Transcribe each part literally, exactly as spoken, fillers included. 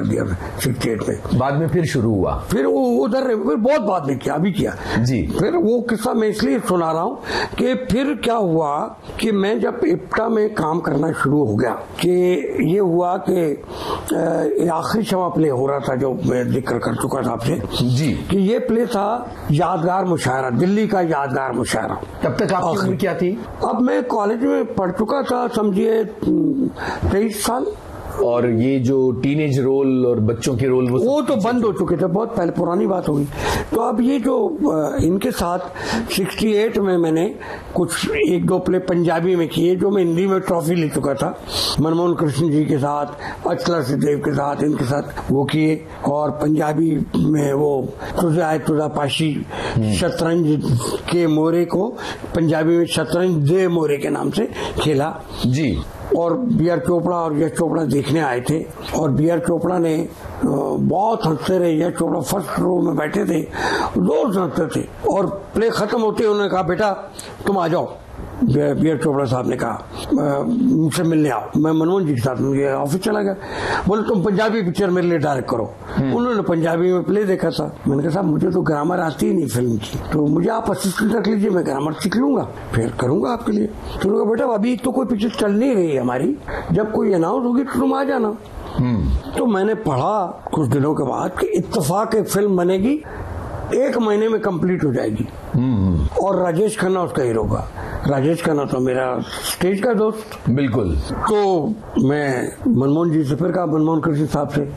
दिया sixty eight में। बाद में फिर शुरू हुआ, फिर वो उधर फिर बहुत बाद में किया, अभी किया जी। फिर वो किस्सा मैं इसलिए सुना रहा हूँ कि फिर क्या हुआ कि मैं जब इप्टा में काम करना शुरू हो गया कि ये हुआ कि आखिरी शमा प्ले हो रहा था जो मैं जिक्र कर चुका था आपसे जी, कि ये प्ले था यादगार मुशायरा, दिल्ली का यादगार मुशायरा। तब तक आपकी उम्र क्या थी? अब मैं कॉलेज में पढ़ चुका था, समझिए तेईस साल। और ये जो टीनेज रोल और बच्चों के रोल वो, वो तो बंद हो चुके थे, बहुत पहले पुरानी बात होगी। तो अब ये जो इनके साथ सिक्सटी एट में मैंने कुछ एक दो प्ले पंजाबी में किए जो मैं हिंदी में ट्रॉफी ले चुका था, मनमोहन कृष्ण जी के साथ, अचला सिद्धेव के साथ, इनके साथ वो किए। और पंजाबी में वो तुझे आए तुझा पाशी, शतरंज के मोरे को पंजाबी में शतरंज दे मोरे के नाम से खेला जी। और बी आर चोपड़ा और यश चोपड़ा देखने आए थे और बी आर चोपड़ा ने बहुत हंसते रहे। यश चोपड़ा फर्स्ट रो में बैठे थे, रोज हंसते थे और प्ले खत्म होते उन्होंने कहा बेटा तुम आ जाओ। बी आर चोपड़ा साहब ने कहा मुझसे मिलने आओ। मैं मनमोहन जी के साथ मुझे ऑफिस चला गया, बोले तुम पंजाबी पिक्चर मेरे लिए डायरेक्ट करो। उन्होंने पंजाबी में प्ले देखा था। मैंने कहा साहब मुझे तो ग्रामर आती ही नहीं फिल्म की, तो मुझे आप असिस्टेंट रख लीजिए, मैं ग्रामर सीख लूंगा फिर करूंगा आपके लिए। तो उन्होंने कहा बेटा अभी तो कोई पिक्चर चल नहीं रही है हमारी, जब कोई अनाउंस होगी तो तुम आ जाना। तो मैंने पढ़ा कुछ दिनों के बाद कि इत्तेफाक एक फिल्म बनेगी, एक महीने में कंप्लीट हो जाएगी और राजेश खन्ना उसका हीरो का। राजेश खन्ना तो मेरा स्टेज का दोस्त बिल्कुल। तो मैं मनमोहन जी से फिर कहा, मनमोहन कृष्ण साहब से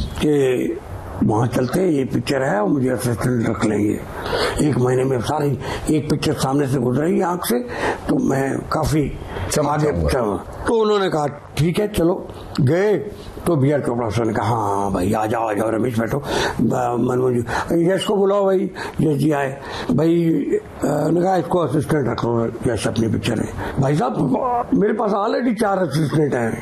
कि वहाँ चलते हैं, ये पिक्चर है और मुझे असिस्टेंट रख लेंगे। एक महीने में सारी एक पिक्चर सामने से गुजरेगी आंख से, तो मैं काफी आगे। तो उन्होंने कहा ठीक है चलो। गए तो बी आर चोपड़ा सर ने कहा हाँ भाई आ जाओ आ जाओ रमेश बैठो। मनमोहन जी यश को बुलाओ, भाई यश जी आए। भाई ने कहा इसको असिस्टेंट रख लो, यश अपनी पिक्चर है। भाई साहब मेरे पास ऑलरेडी चार असिस्टेंट हैं,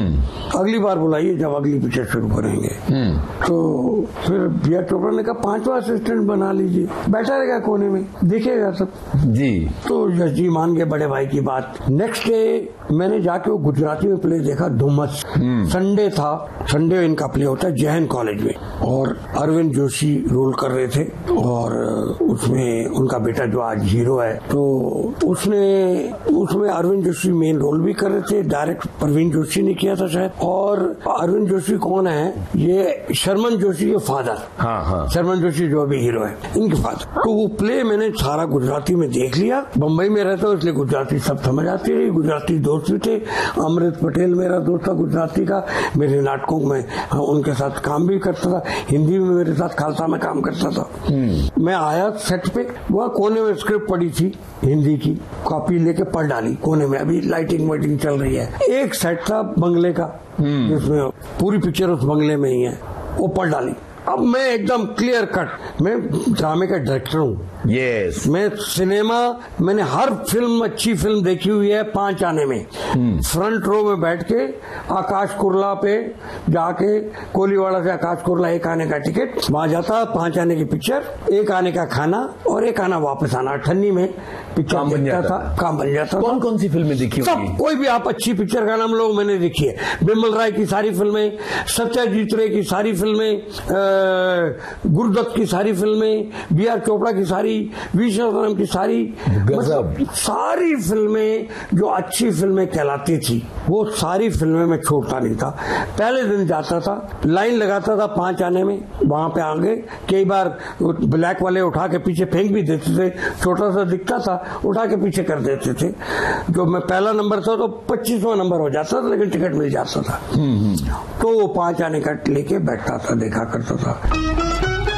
अगली बार बुलाइए जब अगली पिक्चर शुरू करेंगे। तो फिर बी आर चोपड़ा ने कहा पांचवा असिस्टेंट बना लीजिए, बैठा रहेगा कोने में देखेगा सब जी। तो यश जी मान गए बड़े भाई की बात। नेक्स्ट डे मैंने जाके वो गुजराती में प्ले देखा, धुम्मस। संडे था, संडे इनका प्ले होता है जैन कॉलेज में और अरविंद जोशी रोल कर रहे थे और उसमें उनका बेटा जो आज हीरो है, तो उसने उसमें अरविंद जोशी मेन रोल भी कर रहे थे, डायरेक्ट प्रवीण जोशी ने किया था शायद। और अरविंद जोशी कौन है, ये शर्मन जोशी के फादर। हाँ हाँ शर्मन जोशी जो अभी हीरो है इनके फादर। तो वो प्ले मैंने सारा गुजराती में देख लिया, बम्बई में रहता हूँ इसलिए गुजराती सब समझ आती रही। गुजराती दोस्त भी थे, अमृत पटेल मेरा दोस्त था गुजराती का, मेरे नाटकों में हाँ, उनके साथ काम भी करता था, हिंदी में मेरे साथ खालसा में काम करता था। मैं आया सेट पे, वहाँ कोने में स्क्रिप्ट पड़ी थी हिंदी की, कॉपी लेके पढ़ डाली कोने में, अभी लाइटिंग वाइटिंग चल रही है। एक सेट था बंगले का जिसमें पूरी पिक्चर उस बंगले में ही है, वो पढ़ डाली। अब मैं एकदम क्लियर कट, मैं ड्रामे का डायरेक्टर हूँ। Yes yes. मैं सिनेमा, मैंने हर फिल्म अच्छी फिल्म देखी हुई है पांच आने में। hmm. फ्रंट रो में बैठ के आकाश कुरला पे जाके, कोलीवाड़ा से आकाश कुरला एक आने का टिकट, वहां जाता, पांच आने की पिक्चर, एक आने का खाना और एक आना वापस आना। अठन्नी में पिक्चर बन जाता था, काम बन जाता। कौन कौन सी फिल्में देखी? सब, कोई भी आप अच्छी पिक्चर का नाम लोग मैंने देखी है। बिमल राय की सारी फिल्में, सत्यजीत रे की सारी फिल्में, गुरुदत्त की सारी फिल्में, बी आर चोपड़ा की सारी, विश्वनाथन की सारी, मतलब सारी फिल्में जो अच्छी फिल्में कहलाती थी वो सारी फिल्में मैं छोड़ता नहीं था। पहले दिन जाता था, लाइन लगाता था पांच आने में, वहां पे आगे कई बार ब्लैक वाले उठा के पीछे फेंक भी देते थे, छोटा सा दिखता था उठा के पीछे कर देते थे। जो मैं पहला नंबर था तो पच्चीसवां नंबर हो जाता था, लेकिन टिकट मिल जाता था। तो वो पांच आने का लेके बैठता था, देखा करता था।